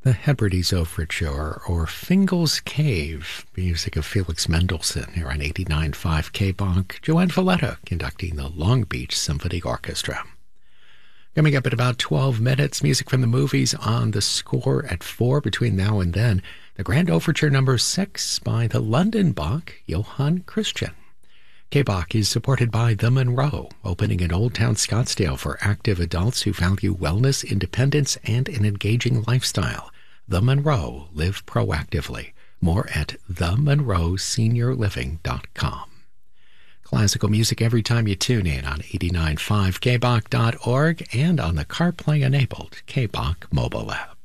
The Hebrides Overture, or Fingal's Cave, music of Felix Mendelssohn here on 89.5 KBOK. Joanne Valletta conducting the Long Beach Symphony Orchestra. Coming up in about 12 minutes, music from the movies on the score at 4 between now and then. The Grand Overture No. 6 by the London Bach, Johann Christian. KBOK is supported by The Monroe, opening in Old Town Scottsdale for active adults who value wellness, independence, and an engaging lifestyle. The Monroe, live proactively. More at themonroeseniorliving.com. Classical music every time you tune in on 89.5kbok.org and on the CarPlay-enabled KBOK mobile app.